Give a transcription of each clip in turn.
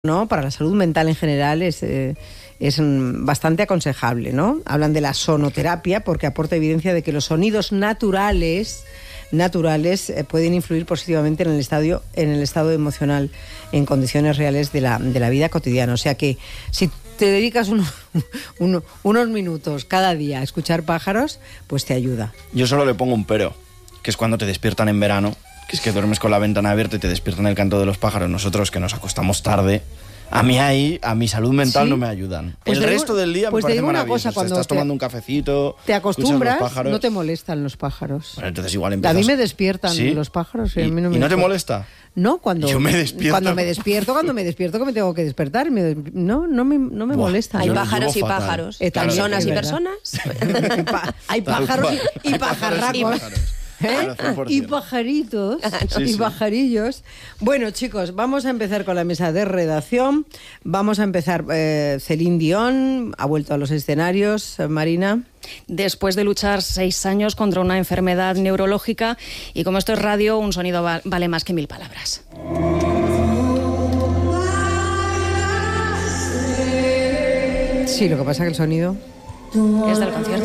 ¿no? Para la salud mental en general es bastante aconsejable, ¿no? Hablan de la sonoterapia porque aporta evidencia de que los sonidos naturales pueden influir positivamente en el estado emocional en condiciones reales de la vida cotidiana. O sea que si te dedicas unos minutos cada día a escuchar pájaros, pues te ayuda. Yo solo le pongo un pero, que es cuando te despiertan en verano, que es que duermes con la ventana abierta y te despiertan el canto de los pájaros. Nosotros que nos acostamos tarde, a mi salud mental no me ayudan. Pues el resto del día me parece maravilloso. Cosa, cuando estás tomando un cafecito, te acostumbras, no te molestan los pájaros. Bueno, entonces igual empiezas... A mí me despiertan los pájaros. ¿Y, a mí no no te molesta? No, cuando me despierto que me tengo que despertar, no me molesta. Hay pájaros y pájaros, personas y personas. Hay pájaros y pajarracos. Y pajaritos y pajarillos. Bueno, chicos, vamos a empezar con la mesa de redacción. Vamos a empezar. Celine Dion ha vuelto a los escenarios. Marina. Después de luchar 6 años contra una enfermedad neurológica, y como esto es radio, un sonido vale más que 1000 palabras. Sí, lo que pasa es que el sonido es del concierto.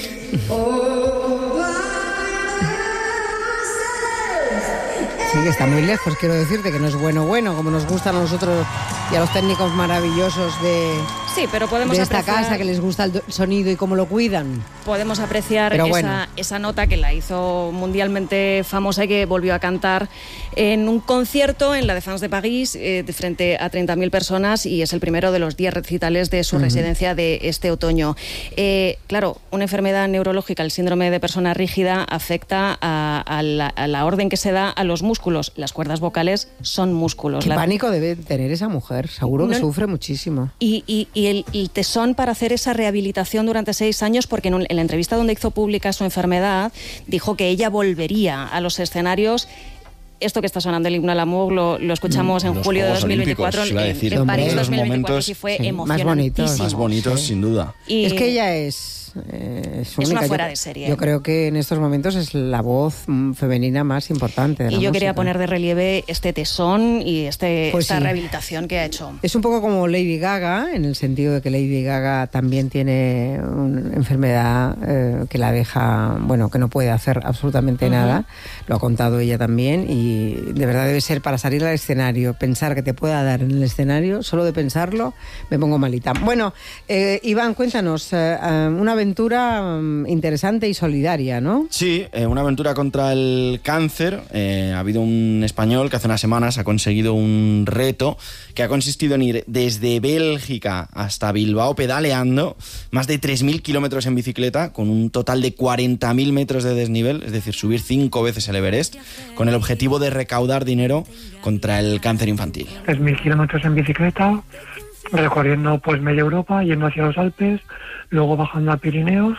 Sí, que está muy lejos, quiero decirte que no es bueno, como nos gustan a nosotros y a los técnicos maravillosos de pero podemos esta apreciar, casa, que les gusta el sonido y cómo lo cuidan. Podemos apreciar esa nota que la hizo mundialmente famosa y que volvió a cantar en un concierto en la Défense de París frente a 30.000 personas, y es el primero de los 10 recitales de su residencia de este otoño. Claro, una enfermedad neurológica, el síndrome de persona rígida, afecta a la orden que se da a los músculos. Las cuerdas vocales son músculos. Qué pánico debe tener esa mujer, seguro que sufre muchísimo. Y el tesón para hacer esa rehabilitación durante 6 años, porque en la entrevista donde hizo pública su enfermedad, dijo que ella volvería a los escenarios. Esto que está sonando, el himno al amor, lo escuchamos en julio de 2024 en París 2024, y fue emocionantísimo. Más bonitos, sin duda. Y es que ella es una fuera de serie. Yo creo que en estos momentos es la voz femenina más importante de la música. Quería poner de relieve este tesón y esta rehabilitación que ha hecho. Es un poco como Lady Gaga, en el sentido de que Lady Gaga también tiene una enfermedad que la deja, que no puede hacer absolutamente nada. Lo ha contado ella también, y de verdad debe ser, para salir al escenario, pensar que te pueda dar en el escenario, solo de pensarlo me pongo malita. Bueno, Iván, cuéntanos, una aventura interesante y solidaria, ¿no? Sí, una aventura contra el cáncer. Ha habido un español que hace unas semanas ha conseguido un reto que ha consistido en ir desde Bélgica hasta Bilbao pedaleando más de 3.000 kilómetros en bicicleta, con un total de 40.000 metros de desnivel, es decir, subir 5 veces el Everest, con el objetivo de recaudar dinero contra el cáncer infantil. 3.000 kilómetros en bicicleta, recorriendo media Europa, yendo hacia los Alpes, luego bajando a Pirineos,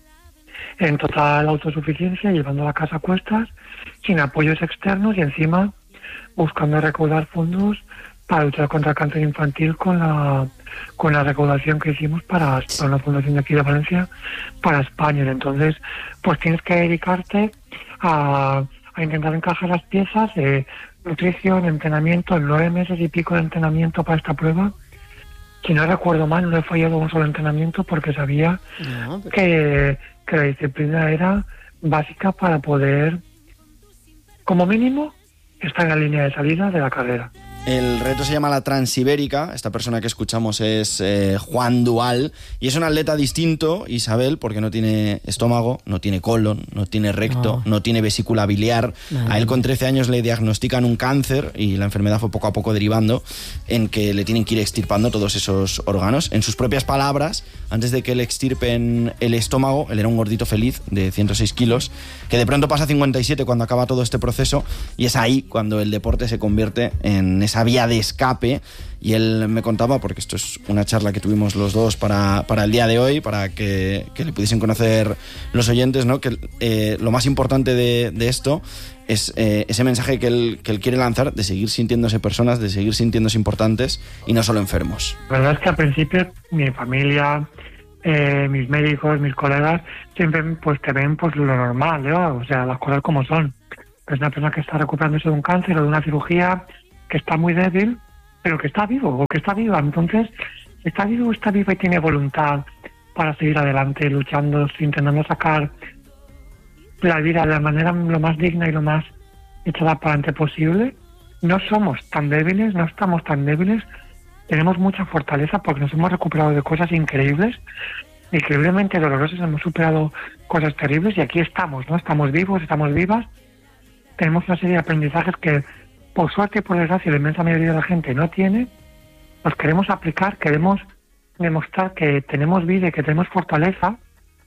en total autosuficiencia, llevando la casa a cuestas, sin apoyos externos, y encima buscando recaudar fondos para luchar contra el cáncer infantil con la recaudación que hicimos para una fundación de aquí de Valencia para España. Entonces, tienes que dedicarte a intentar encajar las piezas de nutrición, entrenamiento, en 9 meses y pico de entrenamiento para esta prueba. Si no recuerdo mal, no he fallado un solo entrenamiento porque sabía que la disciplina era básica para poder, como mínimo, estar en la línea de salida de la carrera. El reto se llama la Transibérica. Esta persona que escuchamos es Juan Dual, y es un atleta distinto, Isabel, porque no tiene estómago, no tiene colon, no tiene recto, no tiene vesícula biliar. A él con 13 años le diagnostican un cáncer, y la enfermedad fue poco a poco derivando en que le tienen que ir extirpando todos esos órganos. En sus propias palabras, antes de que le extirpen el estómago, él era un gordito feliz de 106 kilos, que de pronto pasa a 57 cuando acaba todo este proceso, y es ahí cuando el deporte se convierte en esa vía de escape. Y él me contaba, porque esto es una charla que tuvimos los dos para el día de hoy, para que le pudiesen conocer los oyentes, ¿no? Que lo más importante de esto es ese mensaje que él quiere lanzar, de seguir sintiéndose personas, de seguir sintiéndose importantes y no solo enfermos. La verdad es que al principio mi familia, mis médicos, mis colegas siempre te ven lo normal, ¿no? O sea, las cosas como son. Es una persona que está recuperándose de un cáncer o de una cirugía, que está muy débil, pero que está vivo o que está viva. Entonces, está vivo y tiene voluntad para seguir adelante, luchando, intentando sacar la vida de la manera lo más digna y lo más echada para adelante posible. No somos tan débiles, no estamos tan débiles, tenemos mucha fortaleza porque nos hemos recuperado de cosas increíbles, increíblemente dolorosas, hemos superado cosas terribles y aquí estamos, ¿no? Estamos vivos, estamos vivas, tenemos una serie de aprendizajes que, por suerte y por desgracia, la inmensa mayoría de la gente no tiene. Los queremos aplicar, queremos demostrar que tenemos vida y que tenemos fortaleza,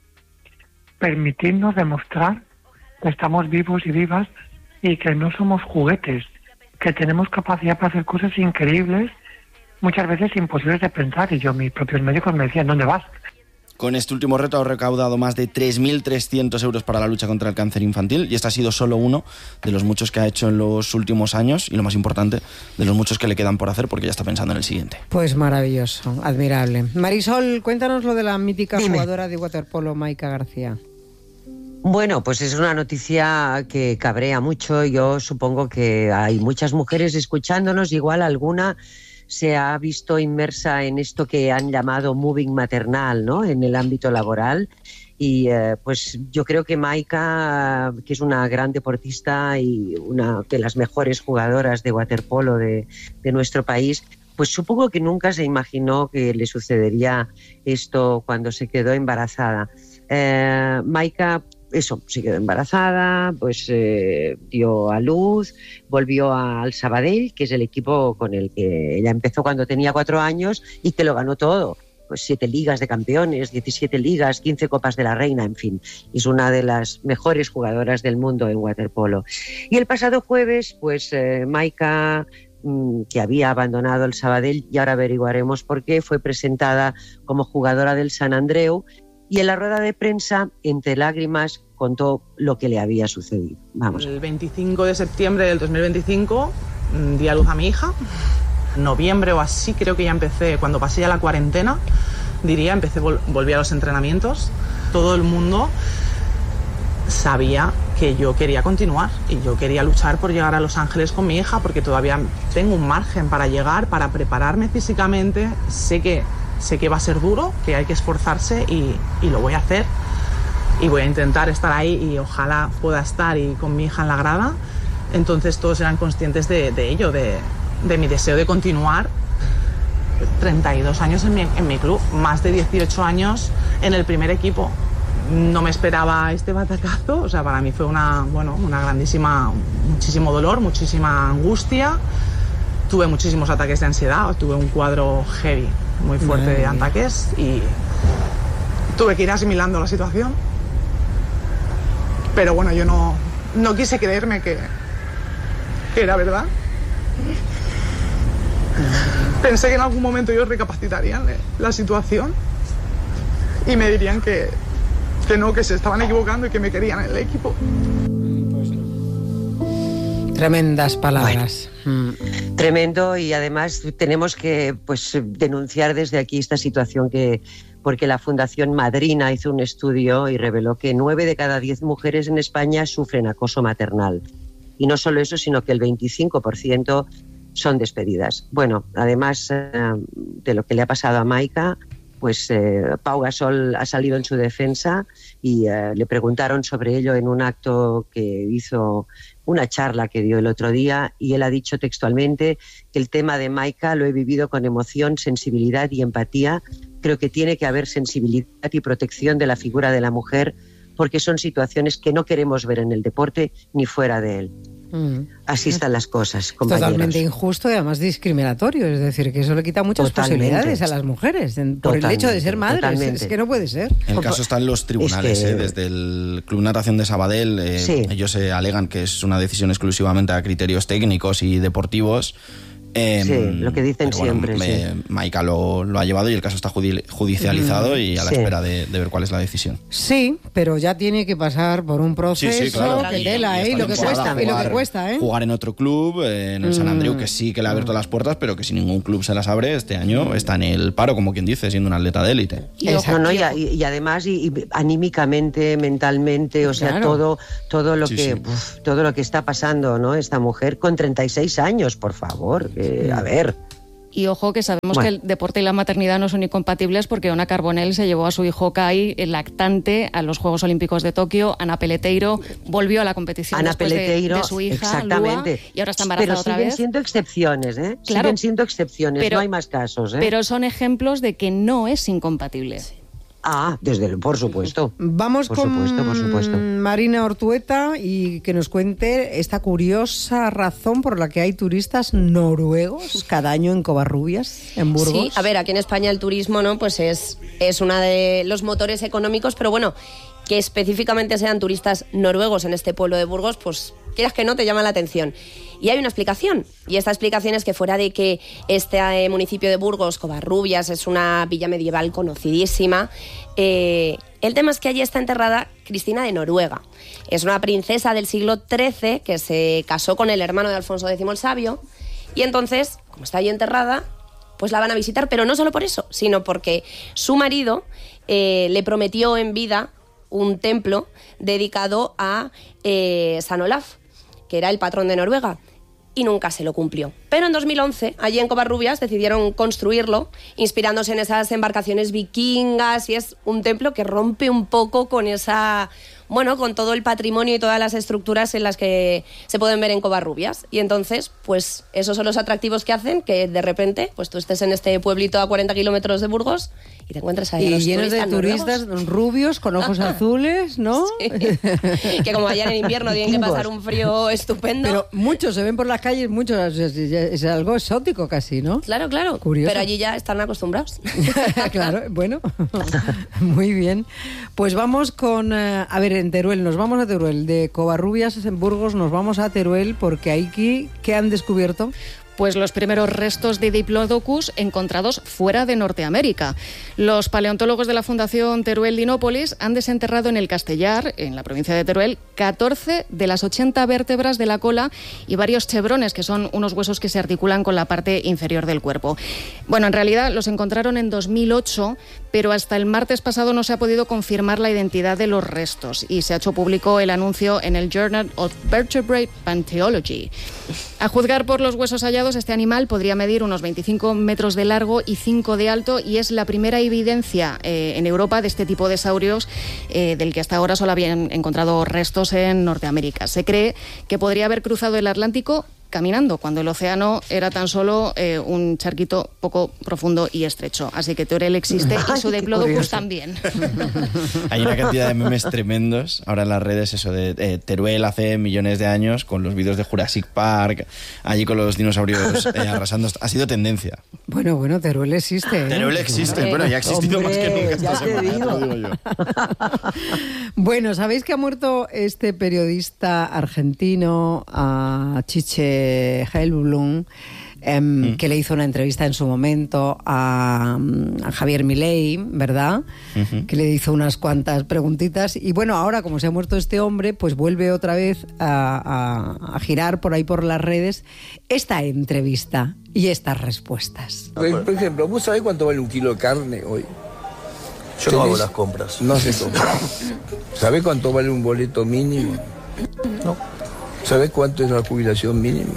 permitirnos demostrar que estamos vivos y vivas y que no somos juguetes, que tenemos capacidad para hacer cosas increíbles, muchas veces imposibles de pensar. Y yo, mis propios médicos me decían, ¿dónde vas? Con este último reto ha recaudado más de 3.300 euros para la lucha contra el cáncer infantil y este ha sido solo uno de los muchos que ha hecho en los últimos años y, lo más importante, de los muchos que le quedan por hacer porque ya está pensando en el siguiente. Pues maravilloso, admirable. Marisol, cuéntanos lo de la mítica jugadora de waterpolo Maika García. Bueno, pues es una noticia que cabrea mucho. Yo supongo que hay muchas mujeres escuchándonos, igual alguna se ha visto inmersa en esto que han llamado moving maternal, ¿no?, en el ámbito laboral. Y pues yo creo que Maika, que es una gran deportista y una de las mejores jugadoras de waterpolo de nuestro país, pues supongo que nunca se imaginó que le sucedería esto cuando se quedó embarazada. Maika, se quedó embarazada, pues dio a luz, volvió al Sabadell, que es el equipo con el que ella empezó cuando tenía 4 años y que lo ganó todo. Pues 7 ligas de campeones, 17 ligas, 15 copas de la reina, en fin. Es una de las mejores jugadoras del mundo en waterpolo. Y el pasado jueves, pues Maika, que había abandonado el Sabadell, y ahora averiguaremos por qué, fue presentada como jugadora del Sant Andreu. Y en la rueda de prensa, entre lágrimas, contó lo que le había sucedido. Vamos. El 25 de septiembre del 2025 di a luz a mi hija. En noviembre o así creo que ya empecé, cuando pasé ya la cuarentena, volví a los entrenamientos. Todo el mundo sabía que yo quería continuar y yo quería luchar por llegar a Los Ángeles con mi hija porque todavía tengo un margen para llegar, para prepararme físicamente. Sé que va a ser duro, que hay que esforzarse y lo voy a hacer y voy a intentar estar ahí y ojalá pueda estar y con mi hija en la grada. Entonces todos eran conscientes de ello, de mi deseo de continuar. 32 años en mi club, más de 18 años en el primer equipo. No me esperaba este batacazo, o sea, para mí fue una grandísima, muchísimo dolor, muchísima angustia. Tuve muchísimos ataques de ansiedad, tuve un cuadro heavy, muy fuerte de ataques y tuve que ir asimilando la situación. Pero bueno, yo no quise creerme que era verdad. Pensé que en algún momento ellos recapacitarían la situación y me dirían que no, que se estaban equivocando y que me querían en el equipo. Tremendas palabras. Bueno, tremendo, y además tenemos que denunciar desde aquí esta situación porque la Fundación Madrina hizo un estudio y reveló que 9 de cada 10 mujeres en España sufren acoso maternal. Y no solo eso, sino que el 25% son despedidas. Bueno, además de lo que le ha pasado a Maika, pues Pau Gasol ha salido en su defensa y le preguntaron sobre ello en un acto que hizo, una charla que dio el otro día, y él ha dicho textualmente que el tema de Maika lo he vivido con emoción, sensibilidad y empatía. Creo que tiene que haber sensibilidad y protección de la figura de la mujer porque son situaciones que no queremos ver en el deporte ni fuera de él. Así están las cosas, compañeros. Totalmente injusto y además discriminatorio, es decir, que eso le quita muchas posibilidades a las mujeres por el hecho de ser madres. Es que no puede ser. El caso está en los tribunales, desde el Club Natación de Sabadell, ellos alegan que es una decisión exclusivamente a criterios técnicos y deportivos. Lo que dicen siempre. Maika lo ha llevado y el caso está judicializado y a la espera de ver cuál es la decisión. Sí, pero ya tiene que pasar por un proceso, claro. Que tela, y lo que cuesta, Jugar en otro club, en el Sant Andreu, que sí que le ha abierto las puertas, pero que si ningún club se las abre, este año está en el paro, como quien dice, siendo un atleta de élite. Y además y anímicamente, mentalmente, o sea, todo lo que está pasando, ¿no? Esta mujer con 36 años, por favor. A ver, Y ojo que sabemos que el deporte y la maternidad no son incompatibles, porque Ona Carbonell se llevó a su hijo Kai, el lactante, a los Juegos Olímpicos de Tokio. Ana Peleteiro volvió a la competición después de su hija, exactamente. Lua, y ahora está embarazada otra vez. Pero siguen siendo excepciones, ¿eh? Claro, siguen siendo excepciones, no hay más casos, ¿eh? Pero son ejemplos de que no es incompatible. Sí. Por supuesto. Vamos por supuesto. Marina Ortueta, y que nos cuente esta curiosa razón por la que hay turistas noruegos cada año en Covarrubias, en Burgos. Sí, a ver, aquí en España el turismo, ¿no? Pues es uno de los motores económicos, pero bueno, que específicamente sean turistas noruegos en este pueblo de Burgos, pues quieras que no, te llama la atención. Y hay una explicación, y esta explicación es que fuera de que este municipio de Burgos, Covarrubias, es una villa medieval conocidísima, el tema es que allí está enterrada Cristina de Noruega. Es una princesa del siglo XIII que se casó con el hermano de Alfonso X el Sabio, y entonces, como está allí enterrada, pues la van a visitar, pero no solo por eso, sino porque su marido le prometió en vida un templo dedicado a San Olaf, que era el patrón de Noruega, y nunca se lo cumplió. Pero en 2011, allí en Covarrubias, decidieron construirlo, inspirándose en esas embarcaciones vikingas, y es un templo que rompe un poco con con todo el patrimonio y todas las estructuras en las que se pueden ver en Covarrubias. Y entonces, pues esos son los atractivos que hacen que de repente, pues tú estés en este pueblito a 40 kilómetros de Burgos y te encuentres ahí. Y llenos de turistas rubios con ojos azules, ¿no? Sí. Que como vayan en invierno tienen que pasar un frío estupendo. Pero muchos se ven por las calles, muchos, es algo exótico casi, ¿no? Claro. Curioso. Pero allí ya están acostumbrados. Claro, bueno, muy bien. Pues vamos con, a ver, en Teruel, nos vamos a Teruel. De Covarrubias en Burgos nos vamos a Teruel, porque aquí, ¿qué han descubierto? Pues los primeros restos de Diplodocus encontrados fuera de Norteamérica. Los paleontólogos de la Fundación Teruel Dinópolis han desenterrado en el Castellar, en la provincia de Teruel, 14 de las 80 vértebras de la cola y varios chevrones, que son unos huesos que se articulan con la parte inferior del cuerpo. Bueno, en realidad los encontraron en 2008, pero hasta el martes pasado no se ha podido confirmar la identidad de los restos, y se ha hecho público el anuncio en el Journal of Vertebrate Paleontology. A juzgar por los huesos hallados, este animal podría medir unos 25 metros de largo y 5 de alto, y es la primera evidencia en Europa de este tipo de saurios, del que hasta ahora solo habían encontrado restos en Norteamérica. Se cree que podría haber cruzado el Atlántico caminando, cuando el océano era tan solo un charquito poco profundo y estrecho. Así que Teruel existe y su Diplodocus también. Hay una cantidad de memes tremendos ahora en las redes, eso de Teruel hace millones de años, con los vídeos de Jurassic Park, allí con los dinosaurios arrasando. Ha sido tendencia. Bueno, Teruel existe. Teruel existe, bueno, ya ha existido más que nunca esta semana, digo yo. Bueno, ¿sabéis que ha muerto este periodista argentino, Chiche Heilblum, que le hizo una entrevista en su momento a Javier Milei, ¿verdad? Que le hizo unas cuantas preguntitas, y bueno, ahora como se ha muerto este hombre, pues vuelve otra vez a girar por ahí por las redes esta entrevista y estas respuestas. Por ejemplo, ¿vos sabés cuánto vale un kilo de carne hoy? Yo no hago las compras. No haces compras. ¿Sabés cuánto vale un boleto mínimo? No. ¿Sabés cuánto es la jubilación mínima?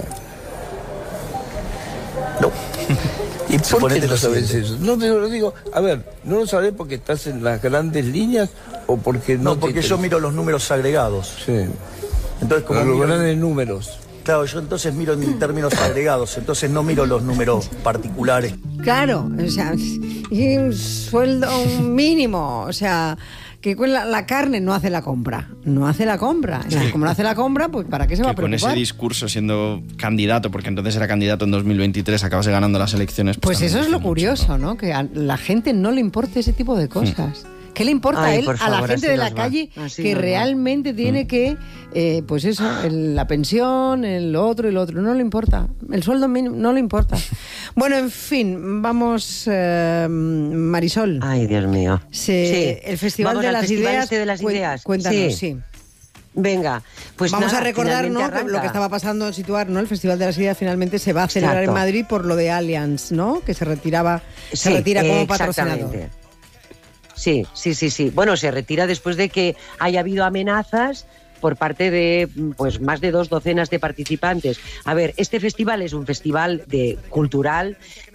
No. ¿Y por qué no sabes eso? No te lo digo. A ver, ¿no lo sabés porque estás en las grandes líneas o porque no? No, porque yo miro los números agregados. Sí. Entonces, como los grandes números. Claro, yo entonces miro en términos agregados, entonces no miro los números particulares. Claro, o sea, y un sueldo mínimo, o sea, que con la carne no hace la compra. No hace la compra. Sí. Como no hace la compra, pues ¿para qué se va a preocupar? Con ese discurso, siendo candidato, porque entonces era candidato en 2023, acabase ganando las elecciones. Pues eso es lo curioso, ¿no? Que a la gente no le importe ese tipo de cosas. ¿Qué le importa a él, a la gente de la calle, que realmente tiene que, pues eso, la pensión, el otro y lo otro? No le importa. El sueldo mínimo no le importa. Bueno, en fin, vamos, Marisol. Ay, Dios mío. Sí. El Festival de las Ideas. Cuéntanos, sí. Venga, pues vamos a recordar, ¿no?, lo que estaba pasando, situar, ¿no? El Festival de las Ideas finalmente se va a celebrar en Madrid por lo de Allianz, ¿no? Que se retira como patrocinador. Sí. Bueno, se retira después de que haya habido amenazas por parte de pues más de 2 docenas de participantes. A ver, este festival es un festival cultural,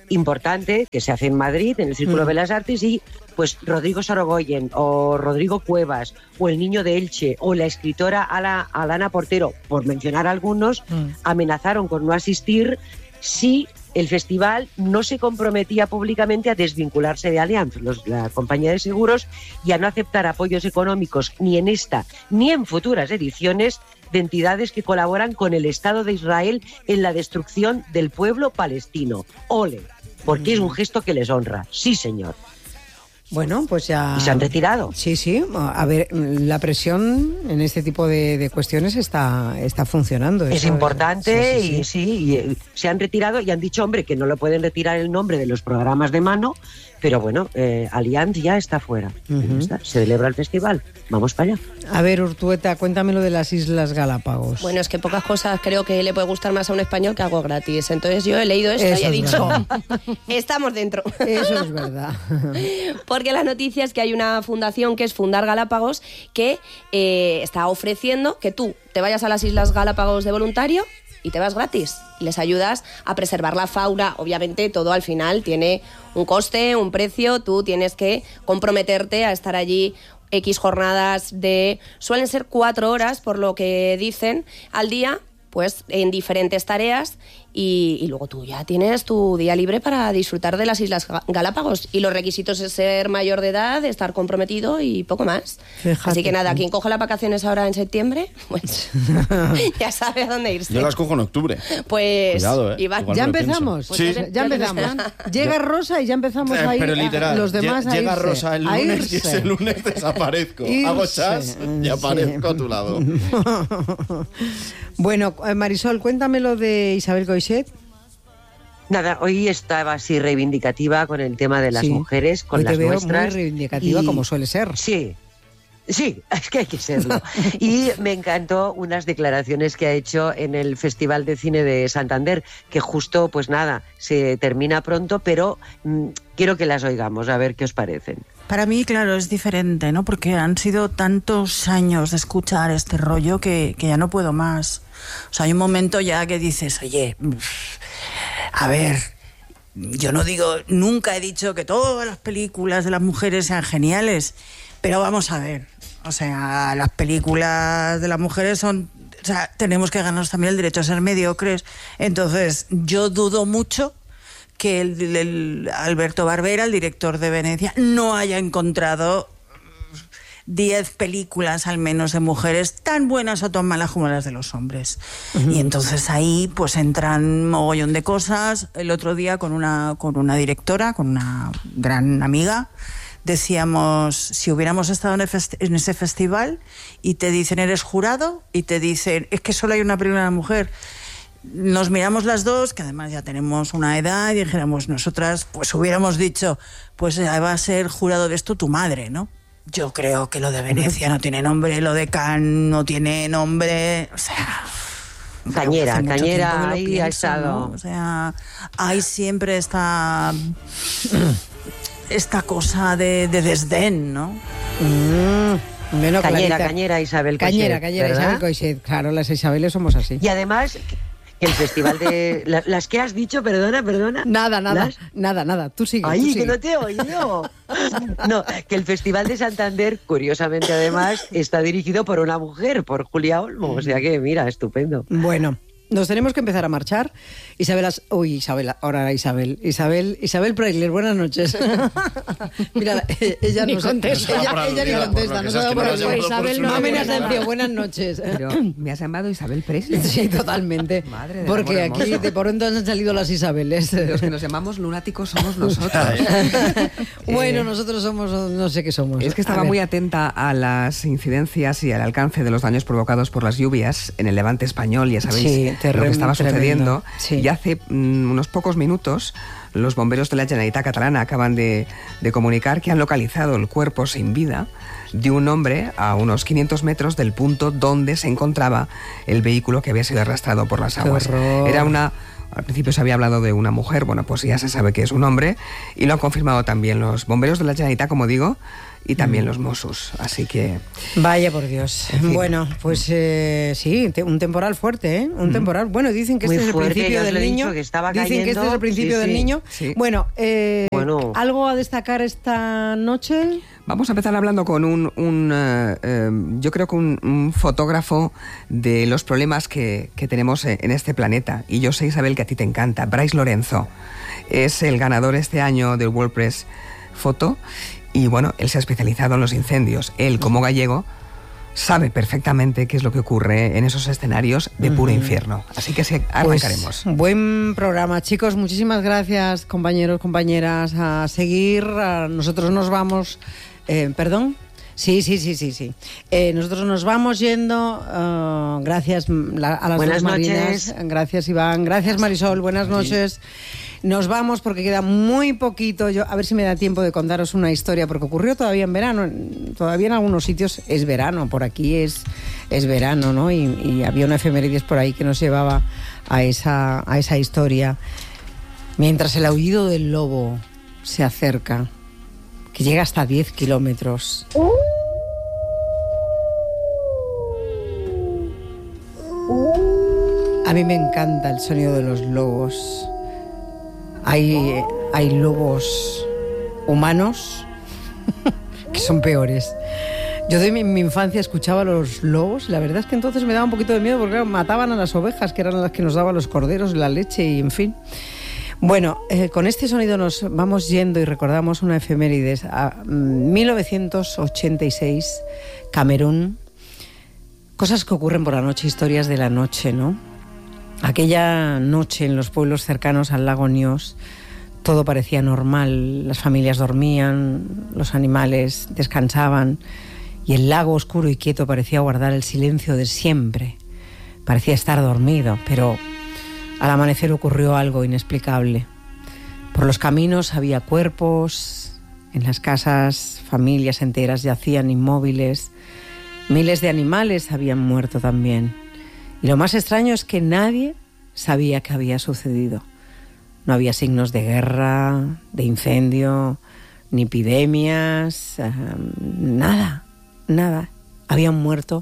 importante que se hace en Madrid, en el Círculo de Bellas Artes, y pues Rodrigo Sorogoyen o Rodrigo Cuevas o el niño de Elche o la escritora Alana Portero, por mencionar algunos, amenazaron con no asistir si el festival no se comprometía públicamente a desvincularse de Allianz, la compañía de seguros, y a no aceptar apoyos económicos ni en esta ni en futuras ediciones de entidades que colaboran con el Estado de Israel en la destrucción del pueblo palestino. Ole, porque es un gesto que les honra. Sí, señor. Bueno, pues ya... ¿Y se han retirado? Sí, sí. A ver, la presión en este tipo de cuestiones está funcionando. Es importante y se han retirado y han dicho, hombre, que no lo pueden retirar el nombre de los programas de mano, pero bueno, Allianz ya está fuera. Se celebra el festival. Vamos para allá. A ver, Urtueta, cuéntame lo de las Islas Galápagos. Bueno, es que pocas cosas creo que le puede gustar más a un español que algo gratis. Entonces yo he leído esto y he dicho, estamos dentro. Eso es verdad. Porque la noticia es que hay una fundación que es Fundar Galápagos que está ofreciendo que tú te vayas a las Islas Galápagos de voluntario y te vas gratis. Y les ayudas a preservar la fauna. Obviamente todo al final tiene un coste, un precio. Tú tienes que comprometerte a estar allí X jornadas suelen ser 4 horas, por lo que dicen, al día, pues en diferentes tareas, y luego tú ya tienes tu día libre para disfrutar de las Islas Galápagos. Y los requisitos es ser mayor de edad, estar comprometido y poco más. Fíjate. Así que nada, quien coja las vacaciones ahora en septiembre, pues ya sabe a dónde irse. Yo las cojo en octubre. Pues cuidado, Iván. Ya empezamos. Pues sí. Ya empezamos. Llega Rosa y ya empezamos a ir. Pero literal, los demás a llega irse, Rosa el lunes y ese lunes desaparezco. Hago chas y aparezco a tu lado. Bueno, Marisol, cuéntame lo de Isabel Coixet. Nada, hoy estaba así reivindicativa con el tema de las mujeres, con hoy las te veo nuestras. Muy reivindicativa, como suele ser. Sí, es que hay que serlo. Y me encantó unas declaraciones que ha hecho en el Festival de Cine de Santander, que justo, pues nada, se termina pronto, pero quiero que las oigamos, a ver qué os parecen. Para mí, claro, es diferente, ¿no? Porque han sido tantos años de escuchar este rollo que ya no puedo más. O sea, hay un momento ya que dices, oye, a ver, yo no digo, nunca he dicho que todas las películas de las mujeres sean geniales, pero vamos a ver, o sea, las películas de las mujeres son, o sea, tenemos que ganarnos también el derecho a ser mediocres. Entonces, yo dudo mucho que el Alberto Barbera, el director de Venecia, no haya encontrado 10 películas al menos de mujeres tan buenas o tan malas como las de los hombres. Y entonces ahí pues entran mogollón de cosas. El otro día con una directora, con una gran amiga, decíamos, si hubiéramos estado en ese festival y te dicen eres jurado y te dicen es que solo hay una película de mujer, nos miramos las dos, que además ya tenemos una edad, y dijéramos nosotras, pues hubiéramos dicho, pues va a ser jurado de esto tu madre, ¿no? Yo creo que lo de Venecia no tiene nombre, lo de Cannes no tiene nombre, o sea... Cañera, ahí ha estado. ¿no? O sea, hay siempre esta cosa de desdén, ¿no? Bueno, cañera Isabel Coixet. Cañera Isabel Coixet. Claro, las Isabeles somos así. Y además... El festival de... ¿Las que has dicho? Perdona. Nada. Tú sigue. Ay, que no te he oído. No, que el Festival de Santander, curiosamente además, está dirigido por una mujer, por Julia Olmo. O sea que, mira, estupendo. Bueno, nos tenemos que empezar a marchar. Isabel Preisler, buenas noches. Mira, ella no contesta. Ella ni contesta. No sabe por qué. Isabel no me atención. Buenas noches. Pero me has llamado Isabel Preisler. Sí, totalmente. Madre de porque aquí de por entonces han salido las Isabeles. Los que nos llamamos lunáticos somos nosotros. Bueno, nosotros somos, no sé qué somos. Es que estaba muy atenta a las incidencias y al alcance de los daños provocados por las lluvias en el Levante español, ya sabéis. Sí, lo que estaba sucediendo. Sí. Y hace unos pocos minutos los bomberos de la Generalitat catalana acaban de comunicar que han localizado el cuerpo sin vida de un hombre a unos 500 metros del punto donde se encontraba el vehículo que había sido arrastrado por las aguas. Al principio se había hablado de una mujer, bueno, pues ya se sabe que es un hombre, y lo han confirmado también los bomberos de la Generalitat, como digo, y también los Mossos. Así que... Vaya por Dios. En fin. Bueno, pues sí, un temporal fuerte, ¿eh? Un temporal. Bueno, dicen que este es el principio del niño. Dicen que este es el principio del niño. Sí. Bueno, ¿algo a destacar esta noche? Vamos a empezar hablando con yo creo que un fotógrafo de los problemas que tenemos en este planeta. Y yo sé, Isabel, que a ti te encanta. Bryce Lorenzo es el ganador este año del World Press Photo. Y bueno, él se ha especializado en los incendios. Él, como gallego, sabe perfectamente qué es lo que ocurre en esos escenarios de puro infierno. Así que arrancaremos. Pues, buen programa, chicos. Muchísimas gracias, compañeros, compañeras. A seguir. Nosotros nos vamos... ¿Perdón? Sí. Nosotros nos vamos yendo. Gracias a las buenas dos noches. Marinas. Gracias, Iván. Gracias, Marisol. Buenas noches. Nos vamos porque queda muy poquito. A ver si me da tiempo de contaros una historia, porque ocurrió todavía en verano. Todavía en algunos sitios es verano. Por aquí es verano, ¿no? Y había una efemérides por ahí que nos llevaba a esa historia. Mientras el aullido del lobo se acerca, que llega hasta 10 kilómetros. A mí me encanta el sonido de los lobos. Hay lobos humanos que son peores. Yo de mi infancia escuchaba a los lobos. La verdad es que entonces me daba un poquito de miedo porque mataban a las ovejas, que eran las que nos daban los corderos, la leche y en fin. Bueno, con este sonido nos vamos yendo y recordamos una efemérides. A 1986, Camerún. Cosas que ocurren por la noche, historias de la noche, ¿no? Aquella noche en los pueblos cercanos al lago Nyos, todo parecía normal. Las familias dormían, los animales descansaban y el lago oscuro y quieto parecía guardar el silencio de siempre. Parecía estar dormido, pero... al amanecer ocurrió algo inexplicable. Por los caminos había cuerpos, en las casas familias enteras yacían inmóviles, miles de animales habían muerto también. Y lo más extraño es que nadie sabía qué había sucedido. No había signos de guerra, de incendio, ni epidemias, nada. Habían muerto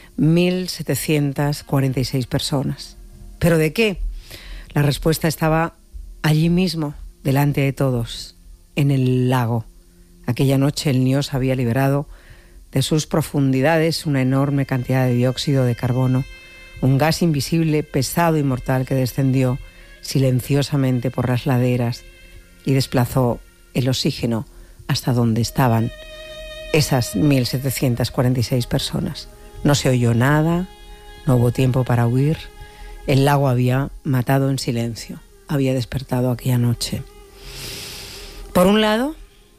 1.746 personas. ¿Pero de qué? La respuesta estaba allí mismo, delante de todos, en el lago. Aquella noche el Nyos había liberado de sus profundidades una enorme cantidad de dióxido de carbono, un gas invisible, pesado y mortal que descendió silenciosamente por las laderas y desplazó el oxígeno hasta donde estaban esas 1.746 personas. No se oyó nada, no hubo tiempo para huir. El lago había matado en silencio, había despertado aquella noche. Por un lado,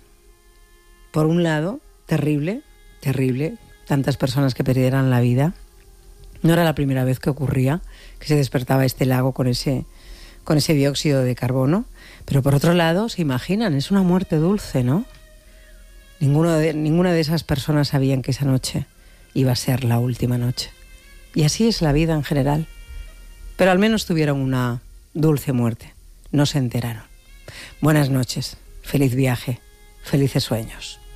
terrible, tantas personas que perdieran la vida. No era la primera vez que ocurría, que se despertaba este lago con ese dióxido de carbono. Pero por otro lado, se imaginan, es una muerte dulce, ¿no? Ninguna de esas personas sabían que esa noche iba a ser la última noche. Y así es la vida en general. Pero al menos tuvieron una dulce muerte. No se enteraron. Buenas noches, feliz viaje, felices sueños.